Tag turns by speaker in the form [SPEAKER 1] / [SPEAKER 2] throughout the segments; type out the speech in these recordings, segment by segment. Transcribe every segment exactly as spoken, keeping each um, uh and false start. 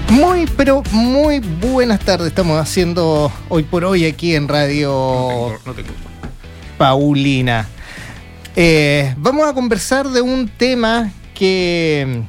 [SPEAKER 1] Muy, pero muy buenas tardes. Estamos haciendo hoy por hoy aquí en Radio
[SPEAKER 2] no tengo, no tengo.
[SPEAKER 1] Paulina. Eh, vamos a conversar de un tema que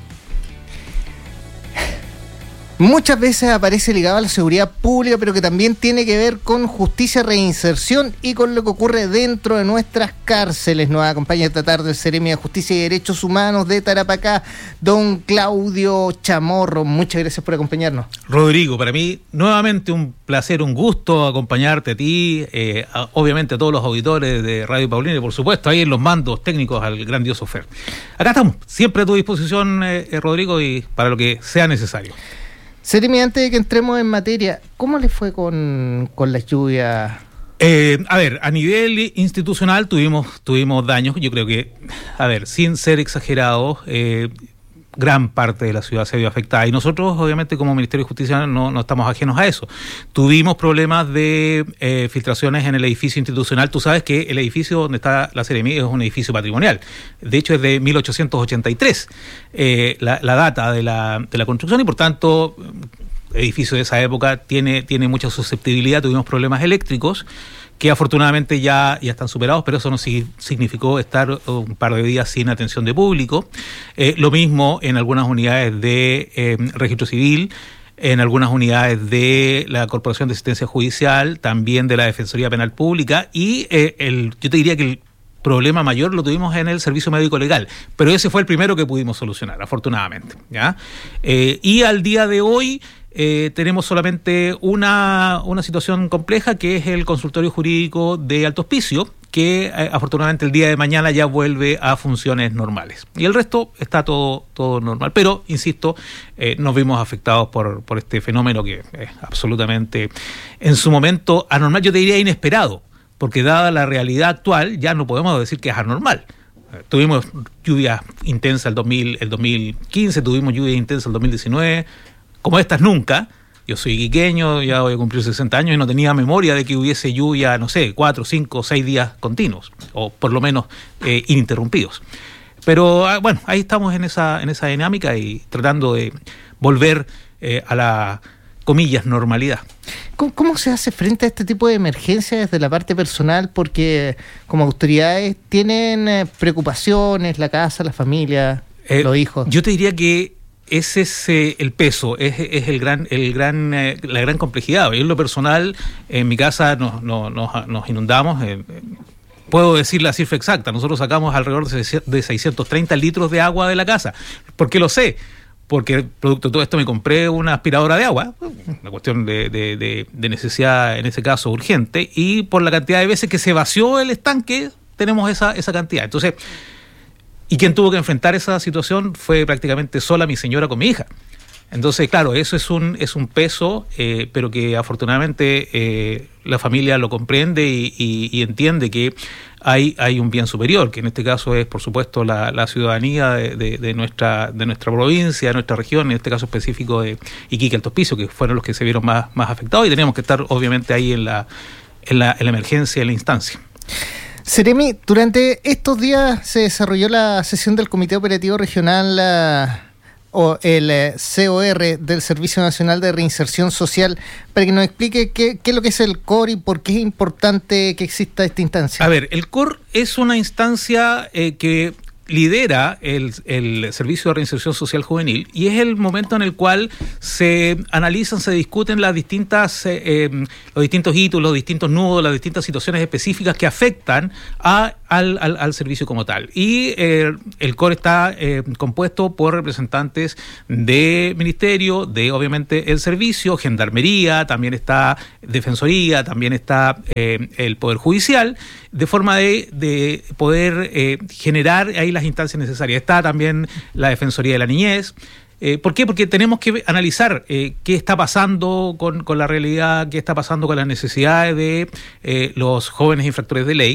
[SPEAKER 1] muchas veces aparece ligado a la seguridad pública, pero que también tiene que ver con justicia, reinserción y con lo que ocurre dentro de nuestras cárceles. Nos acompaña esta tarde el Seremi de Justicia y Derechos Humanos de Tarapacá, don Claudio Chamorro. Muchas gracias por acompañarnos.
[SPEAKER 2] Rodrigo, para mí nuevamente un placer, un gusto acompañarte a ti, eh, a, obviamente a todos los auditores de Radio Paulina y por supuesto ahí en los mandos técnicos al grandioso Fer. Acá estamos, siempre a tu disposición, eh, eh, Rodrigo, y para lo que sea necesario.
[SPEAKER 1] Seremi, antes de que entremos en materia, ¿cómo le fue con, con las lluvias?
[SPEAKER 2] Eh, a ver, a nivel institucional tuvimos tuvimos daños, yo creo que, a ver, sin ser exagerados, eh, gran parte de la ciudad se vio afectada y nosotros obviamente como Ministerio de Justicia no, no estamos ajenos a eso. Tuvimos problemas de eh, filtraciones en el edificio institucional. Tú sabes que el edificio donde está la Seremi es un edificio patrimonial, de hecho es de mil ochocientos ochenta y tres eh, la, la data de la, de la construcción y por tanto edificio de esa época tiene, tiene mucha susceptibilidad. Tuvimos problemas eléctricos que afortunadamente ya, ya están superados, pero eso no significó estar un par de días sin atención de público. Eh, lo mismo en algunas unidades de eh, registro civil, en algunas unidades de la Corporación de Asistencia Judicial, también de la Defensoría Penal Pública, y eh, el, yo te diría que el problema mayor lo tuvimos en el servicio médico legal, pero ese fue el primero que pudimos solucionar, afortunadamente, ¿ya? Eh, y al día de hoy Eh, tenemos solamente una, una situación compleja, que es el consultorio jurídico de Alto Hospicio, que eh, afortunadamente el día de mañana ya vuelve a funciones normales. Y el resto está todo, todo normal. Pero, insisto, eh, nos vimos afectados por, por este fenómeno que es absolutamente, en su momento, anormal, yo te diría inesperado, porque dada la realidad actual ya no podemos decir que es anormal. Eh, tuvimos lluvias intensas el, dos mil, el dos mil quince, tuvimos lluvias intensas el dos mil diecinueve, como estas nunca. Yo soy iquiqueño, ya voy a cumplir sesenta años y no tenía memoria de que hubiese lluvia, no sé, cuatro, cinco, seis días continuos, o por lo menos eh, ininterrumpidos. Pero bueno, ahí estamos en esa, en esa dinámica y tratando de volver eh, a la, comillas, normalidad.
[SPEAKER 1] ¿Cómo, ¿Cómo se hace frente a este tipo de emergencias desde la parte personal? Porque como autoridades tienen eh, preocupaciones, la casa, la familia, eh, los hijos.
[SPEAKER 2] Yo te diría que ese es eh, el peso, es, es el gran, el gran, eh, la gran complejidad. Yo en lo personal, en mi casa nos, nos, nos inundamos. Eh, puedo decir la cifra exacta. Nosotros sacamos alrededor de seiscientos treinta litros de agua de la casa. ¿Por qué lo sé? Porque producto de todo esto me compré una aspiradora de agua, una cuestión de, de, de, de necesidad, en ese caso urgente, y por la cantidad de veces que se vació el estanque, tenemos esa, esa cantidad. Entonces, y quien tuvo que enfrentar esa situación fue prácticamente sola mi señora con mi hija. Entonces, claro, eso es un es un peso, eh, pero que afortunadamente eh, la familia lo comprende y, y, y entiende que hay hay un bien superior, que en este caso es, por supuesto, la, la ciudadanía de, de, de nuestra de nuestra provincia, de nuestra región, en este caso específico de Iquique, Alto Hospicio, que fueron los que se vieron más, más afectados, y teníamos que estar, obviamente, ahí en la en la, en la emergencia, en la instancia.
[SPEAKER 1] Seremi, durante estos días se desarrolló la sesión del Comité Operativo Regional uh, o el uh, C O R del Servicio Nacional de Reinserción Social, para que nos explique qué, qué es lo que es el C O R y por qué es importante que exista esta instancia.
[SPEAKER 2] A ver, el C O R es una instancia eh, que lidera el, el Servicio de Reinserción Social Juvenil y es el momento en el cual se analizan, se discuten las distintas, eh, eh, los distintos hitos, los distintos nudos, las distintas situaciones específicas que afectan a, al, al, al servicio como tal. Y eh, el C O R está eh, compuesto por representantes de Ministerio, de obviamente el Servicio, Gendarmería, también está Defensoría, también está eh, el Poder Judicial, de forma de, de poder eh, generar ahí las instancias necesarias. Está también la Defensoría de la Niñez. Eh, ¿Por qué? Porque tenemos que analizar eh, qué está pasando con, con la realidad, qué está pasando con las necesidades de eh, los jóvenes infractores de ley.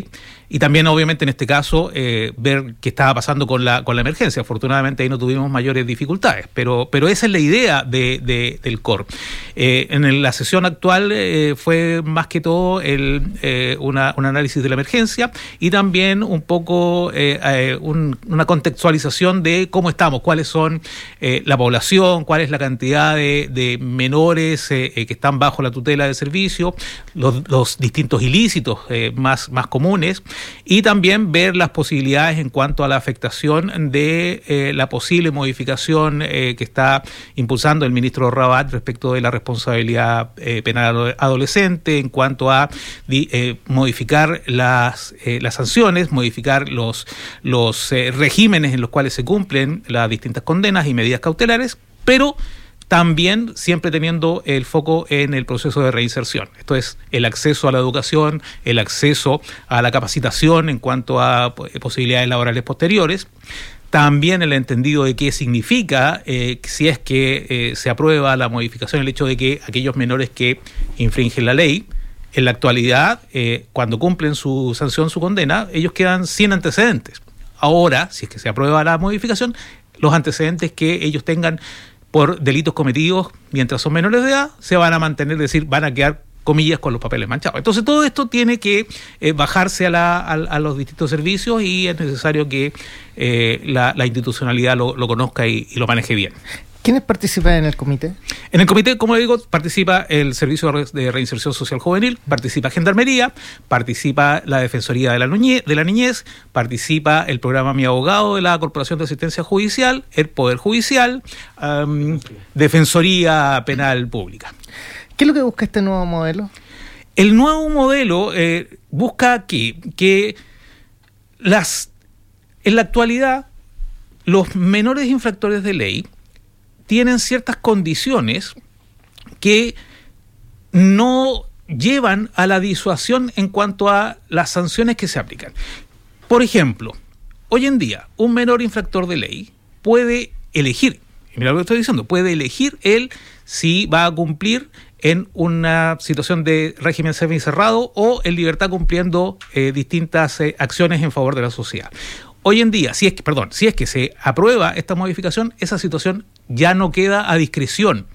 [SPEAKER 2] Y también, obviamente, en este caso, eh, ver qué estaba pasando con la con la emergencia. Afortunadamente, ahí no tuvimos mayores dificultades, pero pero esa es la idea de, de, del C O R. Eh, en la sesión actual eh, fue más que todo el, eh, una, un análisis de la emergencia y también un poco eh, eh, un, una contextualización de cómo estamos, cuáles son eh, la población, cuál es la cantidad de, de menores eh, eh, que están bajo la tutela del servicio, los, los distintos ilícitos eh, más, más comunes, y también ver las posibilidades en cuanto a la afectación de eh, la posible modificación eh, que está impulsando el ministro Rabat respecto de la responsabilidad eh, penal adolescente, en cuanto a eh, modificar las, eh, las sanciones, modificar los, los eh, regímenes en los cuales se cumplen las distintas condenas y medidas cautelares, pero también siempre teniendo el foco en el proceso de reinserción. Esto es el acceso a la educación, el acceso a la capacitación en cuanto a posibilidades laborales posteriores. También el entendido de qué significa, eh, si es que eh, se aprueba la modificación, el hecho de que aquellos menores que infringen la ley, en la actualidad, eh, cuando cumplen su sanción, su condena, ellos quedan sin antecedentes. Ahora, si es que se aprueba la modificación, los antecedentes que ellos tengan por delitos cometidos mientras son menores de edad, se van a mantener, es decir, van a quedar, comillas, con los papeles manchados. Entonces, todo esto tiene que eh, bajarse a, la, a, a los distintos servicios y es necesario que eh, la, la institucionalidad lo, lo conozca y, y lo maneje bien.
[SPEAKER 1] ¿Quiénes participan en el comité?
[SPEAKER 2] En el comité, como le digo, participa el Servicio de Reinserción Social Juvenil, participa Gendarmería, participa la Defensoría de la Niñez, de la Niñez, participa el programa Mi Abogado de la Corporación de Asistencia Judicial, el Poder Judicial, um, Defensoría Penal Pública.
[SPEAKER 1] ¿Qué es lo que busca este nuevo modelo?
[SPEAKER 2] El nuevo modelo eh, busca que, que las, en la actualidad los menores infractores de ley tienen ciertas condiciones que no llevan a la disuasión en cuanto a las sanciones que se aplican. Por ejemplo, hoy en día un menor infractor de ley puede elegir, y mira lo que estoy diciendo, puede elegir él si va a cumplir en una situación de régimen semicerrado o en libertad cumpliendo eh, distintas eh, acciones en favor de la sociedad. Hoy en día, si es que, perdón, si es que se aprueba esta modificación, esa situación ya no queda a discreción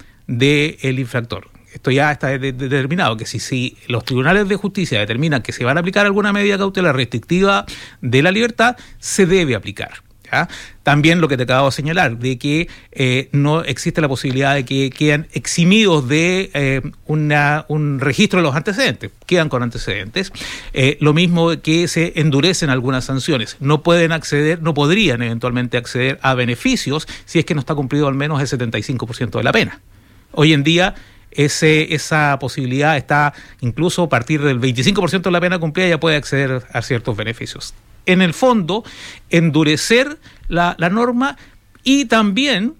[SPEAKER 2] del infractor. Esto ya está de, de, determinado, que si, si los tribunales de justicia determinan que se van a aplicar alguna medida cautelar restrictiva de la libertad, se debe aplicar. ¿Ya? También lo que te acabo de señalar, de que eh, no existe la posibilidad de que quedan eximidos de eh, una, un registro de los antecedentes, quedan con antecedentes. Eh, lo mismo que se endurecen algunas sanciones, no pueden acceder, no podrían eventualmente acceder a beneficios si es que no está cumplido al menos el setenta y cinco por ciento de la pena. Hoy en día ese, esa posibilidad está incluso a partir del veinticinco por ciento de la pena cumplida ya puede acceder a ciertos beneficios. En el fondo, endurecer la, la norma y también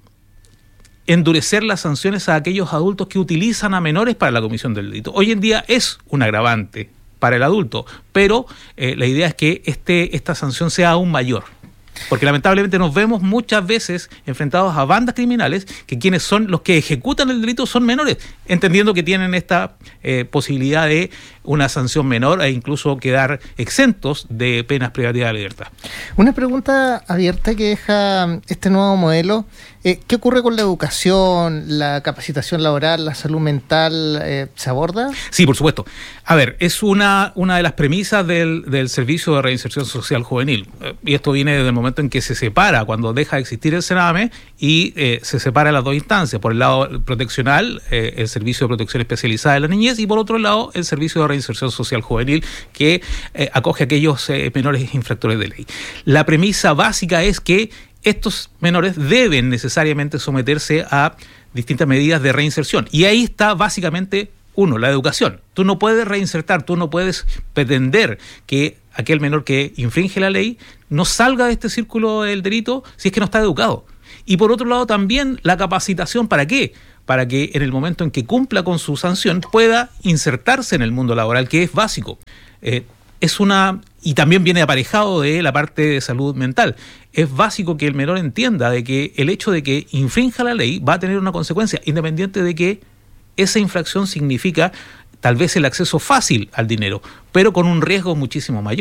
[SPEAKER 2] endurecer las sanciones a aquellos adultos que utilizan a menores para la comisión del delito. Hoy en día es un agravante para el adulto, pero eh, la idea es que este, esta sanción sea aún mayor. Porque lamentablemente nos vemos muchas veces enfrentados a bandas criminales que quienes son los que ejecutan el delito son menores, entendiendo que tienen esta eh, posibilidad de una sanción menor e incluso quedar exentos de penas privativas de libertad.
[SPEAKER 1] Una pregunta abierta que deja este nuevo modelo. Eh, ¿Qué ocurre con la educación, la capacitación laboral, la salud mental? Eh, ¿Se aborda?
[SPEAKER 2] Sí, por supuesto. A ver, es una, una de las premisas del, del Servicio de Reinserción Social Juvenil. Eh, y esto viene desde el momento en que se separa, cuando deja de existir el Sename y eh, se separa las dos instancias. Por el lado proteccional, eh, el Servicio de Protección Especializada de la Niñez, y por otro lado, el Servicio de Reinserción Social Juvenil, que eh, acoge a aquellos eh, menores infractores de ley. La premisa básica es que estos menores deben necesariamente someterse a distintas medidas de reinserción. Y ahí está básicamente, uno, la educación. Tú no puedes reinsertar, tú no puedes pretender que aquel menor que infringe la ley no salga de este círculo del delito si es que no está educado. Y por otro lado también la capacitación, ¿para qué? Para que en el momento en que cumpla con su sanción pueda insertarse en el mundo laboral, que es básico. Eh, es una... Y también viene aparejado de la parte de salud mental. Es básico que el menor entienda de que el hecho de que infrinja la ley va a tener una consecuencia, independiente de que esa infracción significa tal vez el acceso fácil al dinero, pero con un riesgo muchísimo mayor.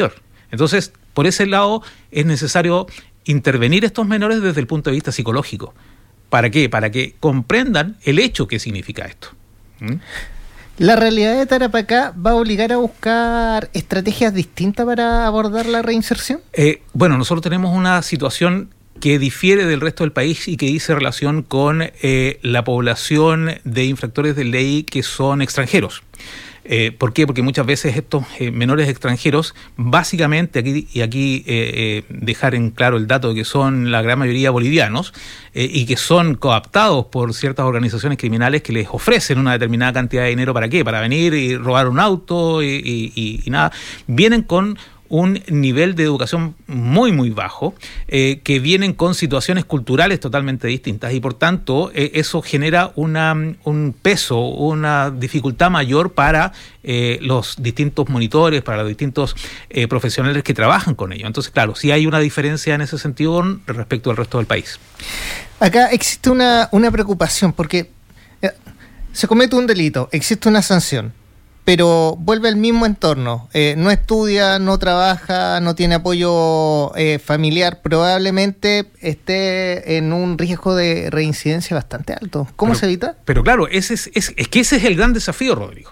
[SPEAKER 2] Entonces, por ese lado es necesario intervenir estos menores desde el punto de vista psicológico. ¿Para qué? Para que comprendan el hecho que significa esto. ¿Mm?
[SPEAKER 1] ¿La realidad de Tarapacá va a obligar a buscar estrategias distintas para abordar la reinserción?
[SPEAKER 2] Eh, bueno, nosotros tenemos una situación que difiere del resto del país y que dice relación con eh, la población de infractores de ley que son extranjeros. Eh, ¿Por qué? Porque muchas veces estos eh, menores extranjeros, básicamente, aquí y aquí eh, eh, dejar en claro el dato de que son la gran mayoría bolivianos eh, y que son cooptados por ciertas organizaciones criminales que les ofrecen una determinada cantidad de dinero. ¿Para qué? Para venir y robar un auto y, y, y, y nada. Vienen con un nivel de educación muy, muy bajo, eh, que vienen con situaciones culturales totalmente distintas y por tanto eh, eso genera una, un peso, una dificultad mayor para eh, los distintos monitores, para los distintos eh, profesionales que trabajan con ellos. Entonces, claro, sí hay una diferencia en ese sentido respecto al resto del país.
[SPEAKER 1] Acá existe una, una preocupación porque eh, se comete un delito, existe una sanción, pero vuelve al mismo entorno, eh, no estudia, no trabaja, no tiene apoyo eh, familiar, probablemente esté en un riesgo de reincidencia bastante alto. ¿Cómo
[SPEAKER 2] pero,
[SPEAKER 1] se evita?
[SPEAKER 2] Pero claro, ese es, es, es que ese es el gran desafío, Rodrigo.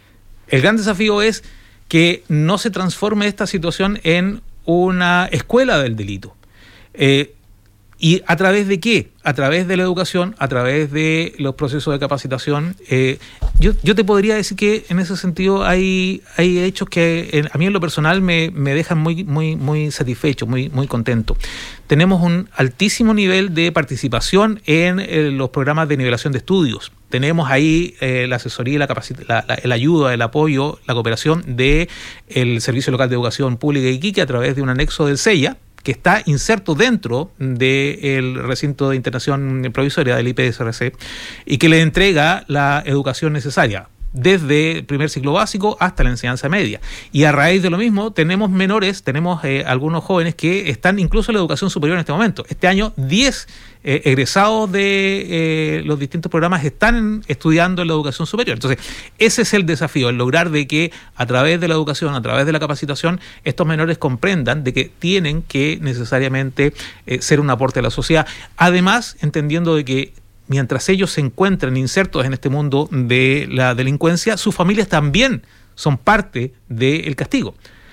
[SPEAKER 2] El gran desafío es que no se transforme esta situación en una escuela del delito. Eh, ¿Y a través de qué? A través de la educación, a través de los procesos de capacitación. Eh, yo, yo te podría decir que en ese sentido hay, hay hechos que en, a mí en lo personal me, me dejan muy, muy, muy satisfecho, muy, muy contento. Tenemos un altísimo nivel de participación en eh, los programas de nivelación de estudios. Tenemos ahí eh, la asesoría, la, capacit- la, la, la ayuda, el apoyo, la cooperación del Servicio Local de Educación Pública de Iquique a través de un anexo del SEIA, que está inserto dentro del recinto de internación provisoria del I P S R C y que le entrega la educación necesaria desde el primer ciclo básico hasta la enseñanza media. Y a raíz de lo mismo tenemos menores, tenemos eh, algunos jóvenes que están incluso en la educación superior en este momento. Este año diez eh, egresados de eh, los distintos programas están estudiando en la educación superior. Entonces, ese es el desafío, el lograr de que a través de la educación, a través de la capacitación, estos menores comprendan de que tienen que necesariamente eh, ser un aporte a la sociedad. Además, entendiendo de que mientras ellos se encuentran insertos en este mundo de la delincuencia, sus familias también son parte del castigo.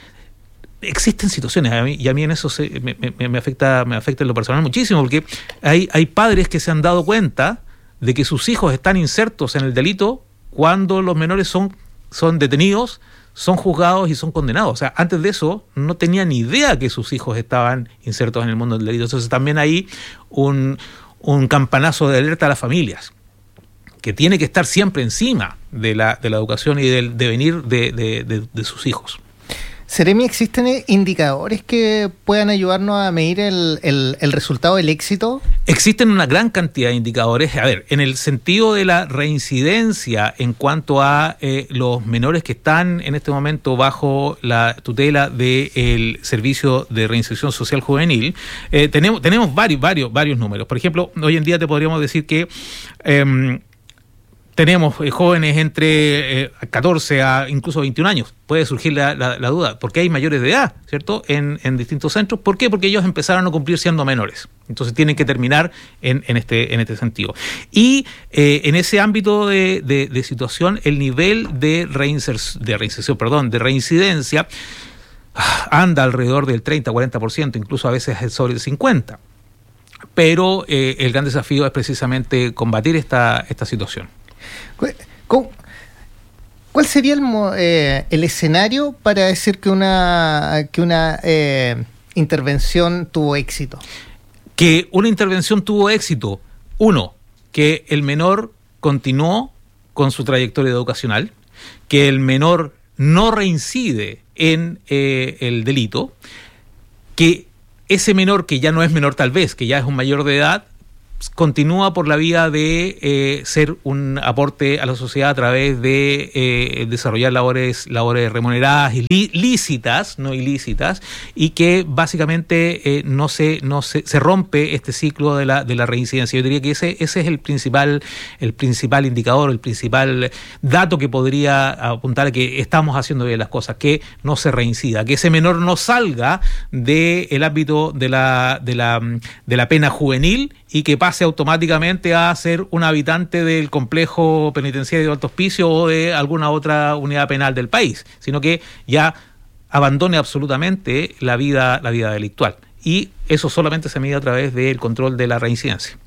[SPEAKER 2] Existen situaciones, a mí, y a mí en eso se, me, me, me afecta me afecta en lo personal muchísimo, porque hay, hay padres que se han dado cuenta de que sus hijos están insertos en el delito cuando los menores son, son detenidos, son juzgados y son condenados. O sea, antes de eso no tenían ni idea que sus hijos estaban insertos en el mundo del delito. Entonces también hay un... un campanazo de alerta a las familias, que tiene que estar siempre encima de la, de la educación y del devenir de, de, de, de sus hijos.
[SPEAKER 1] Seremi, ¿existen indicadores que puedan ayudarnos a medir el, el, el resultado del éxito?
[SPEAKER 2] Existen una gran cantidad de indicadores. A ver, en el sentido de la reincidencia en cuanto a eh, los menores que están en este momento bajo la tutela del Servicio de Reinserción Social Juvenil, eh, tenemos, tenemos varios, varios, varios números. Por ejemplo, hoy en día te podríamos decir que eh, tenemos eh, jóvenes entre eh, catorce a incluso veintiún años. Puede surgir la, la, la duda, porque hay mayores de edad, ¿cierto?, en, en distintos centros. ¿Por qué? Porque ellos empezaron a cumplir siendo menores. Entonces tienen que terminar en, en, este, en este sentido. Y eh, en ese ámbito de, de, de situación, el nivel de, reinserción, de reinserción, perdón, de reincidencia anda alrededor del treinta a cuarenta por ciento, incluso a veces sobre el cincuenta por ciento. Pero eh, el gran desafío es precisamente combatir esta, esta situación.
[SPEAKER 1] ¿Cuál sería el, eh, el escenario para decir que una, que una eh, intervención tuvo éxito?
[SPEAKER 2] Que una intervención tuvo éxito. Uno, que el menor continuó con su trayectoria educacional, que el menor no reincide en eh, el delito, que ese menor, que ya no es menor tal vez, que ya es un mayor de edad, continúa por la vía de eh, ser un aporte a la sociedad a través de eh, desarrollar labores labores remuneradas y lí, lícitas, no ilícitas, y que básicamente eh, no se no se, se rompe este ciclo de la de la reincidencia. Yo diría que ese ese es el principal el principal indicador, el principal dato que podría apuntar a que estamos haciendo bien las cosas, que no se reincida, que ese menor no salga del ámbito de la de la de la pena juvenil y que pase automáticamente a ser un habitante del complejo penitenciario de Alto Hospicio o de alguna otra unidad penal del país, sino que ya abandone absolutamente la vida, la vida delictual. Y eso solamente se mide a través del control de la reincidencia.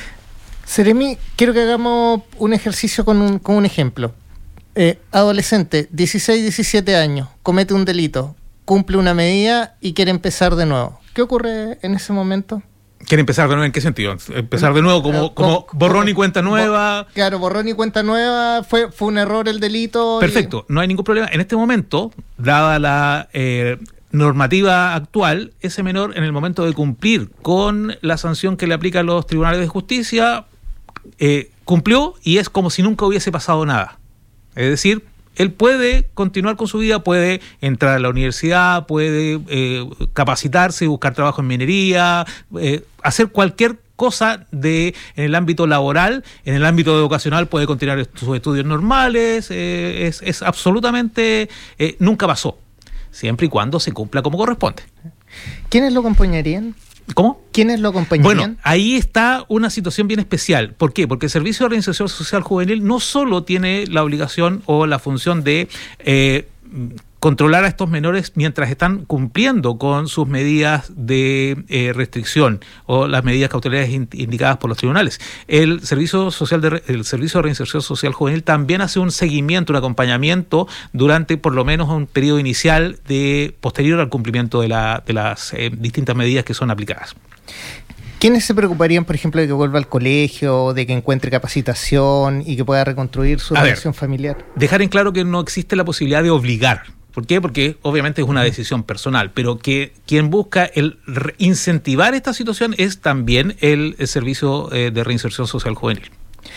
[SPEAKER 1] Seremi, quiero que hagamos un ejercicio con un, con un ejemplo. Eh, adolescente, dieciséis, diecisiete años, comete un delito, cumple una medida y quiere empezar de nuevo. ¿Qué ocurre en ese momento?
[SPEAKER 2] ¿Quiere empezar de nuevo en qué sentido? ¿Empezar de nuevo como, como borrón y cuenta nueva?
[SPEAKER 1] Claro, borrón y cuenta nueva, fue, fue un error el delito.
[SPEAKER 2] Perfecto, y... no hay ningún problema. En este momento, dada la eh, normativa actual, ese menor en el momento de cumplir con la sanción que le aplican los tribunales de justicia, eh, cumplió y es como si nunca hubiese pasado nada. Es decir, él puede continuar con su vida, puede entrar a la universidad, puede eh, capacitarse, buscar trabajo en minería, eh, hacer cualquier cosa de en el ámbito laboral, en el ámbito educacional puede continuar sus estudios normales, eh, es, es absolutamente, eh, nunca pasó, siempre y cuando se cumpla como corresponde.
[SPEAKER 1] ¿Quiénes lo acompañarían?
[SPEAKER 2] ¿Cómo?
[SPEAKER 1] ¿Quiénes lo acompañarían?
[SPEAKER 2] Bueno, ahí está una situación bien especial. ¿Por qué? Porque el Servicio de Reinserción Social Juvenil no solo tiene la obligación o la función de eh, controlar a estos menores mientras están cumpliendo con sus medidas de eh, restricción o las medidas cautelares indicadas por los tribunales. El Servicio Social de el Servicio de Reinserción Social Juvenil también hace un seguimiento, un acompañamiento durante por lo menos un periodo inicial de posterior al cumplimiento de, la, de las eh, distintas medidas que son aplicadas.
[SPEAKER 1] ¿Quiénes se preocuparían, por ejemplo, de que vuelva al colegio, de que encuentre capacitación y que pueda reconstruir su relación familiar?
[SPEAKER 2] Dejar en claro que no existe la posibilidad de obligar. ¿Por qué? Porque obviamente es una decisión personal, pero que quien busca el incentivar esta situación es también el, el Servicio eh, de Reinserción Social Juvenil.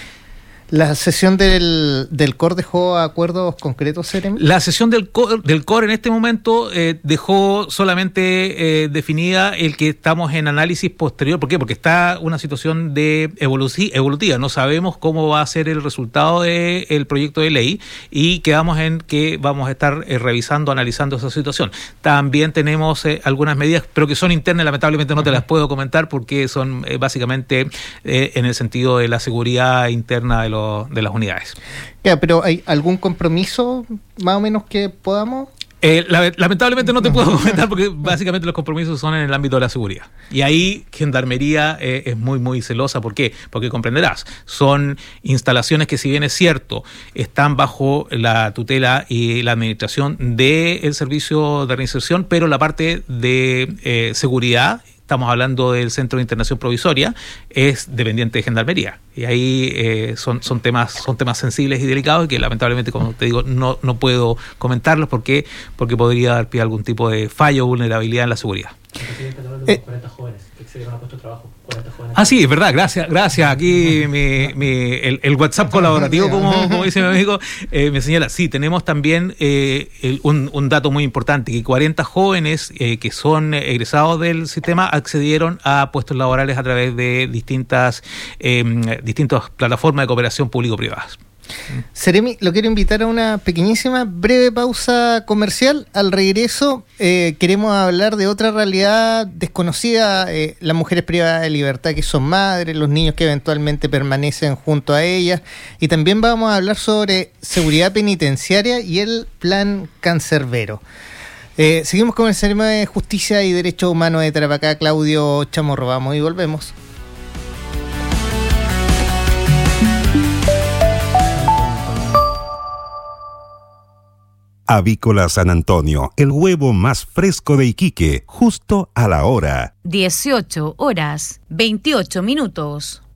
[SPEAKER 1] ¿La sesión del, del C O R dejó acuerdos concretos, Seremi?
[SPEAKER 2] La sesión del C O R, del C O R en este momento eh, dejó solamente eh, definida el que estamos en análisis posterior. ¿Por qué? Porque está una situación de evoluci- evolutiva. No sabemos cómo va a ser el resultado del proyecto de ley y quedamos en que vamos a estar eh, revisando, analizando esa situación. También tenemos eh, algunas medidas, pero que son internas, lamentablemente no te las puedo comentar porque son eh, básicamente eh, en el sentido de la seguridad interna de los de las unidades.
[SPEAKER 1] Ya, pero ¿hay algún compromiso más o menos que podamos?
[SPEAKER 2] Eh, la, lamentablemente no te puedo comentar porque básicamente los compromisos son en el ámbito de la seguridad. Y ahí Gendarmería eh, es muy, muy celosa. ¿Por qué? Porque comprenderás, son instalaciones que si bien es cierto, están bajo la tutela y la administración del Servicio de Reinserción, pero la parte de eh, seguridad, estamos hablando del Centro de Internación Provisoria, es dependiente de Gendarmería. Y ahí eh, son, son temas son temas sensibles y delicados y que lamentablemente, como te digo, no, no puedo comentarlos porque, porque podría dar pie a algún tipo de fallo o vulnerabilidad en la seguridad.
[SPEAKER 3] Eh, cuarenta jóvenes que accedieron a puesto de trabajo. cuarenta jóvenes.
[SPEAKER 2] Ah, sí, es verdad, gracias, gracias. Aquí mi, mi, el, el WhatsApp colaborativo, como, como dice mi amigo, eh, me señala. Sí, tenemos también eh, el, un, un dato muy importante, que cuarenta jóvenes eh, que son egresados del sistema accedieron a puestos laborales a través de distintas, eh, distintas plataformas de cooperación público-privadas.
[SPEAKER 1] Seremi, lo quiero invitar a una pequeñísima, breve pausa comercial. Al regreso eh, queremos hablar de otra realidad desconocida, eh, las mujeres privadas de libertad que son madres, los niños que eventualmente permanecen junto a ellas, y también vamos a hablar sobre seguridad penitenciaria y el plan Cancerbero. Eh, seguimos con el Seremi de Justicia y Derechos Humanos de Tarapacá, Claudio Chamorro. Vamos y volvemos.
[SPEAKER 4] Avícola San Antonio, el huevo más fresco de Iquique, justo a la hora.
[SPEAKER 5] dieciocho horas, veintiocho minutos.